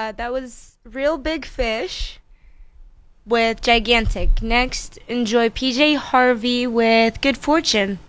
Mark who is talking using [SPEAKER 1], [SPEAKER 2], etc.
[SPEAKER 1] that was Real Big Fish with Gigantic. Next, enjoy PJ Harvey with Good Fortune.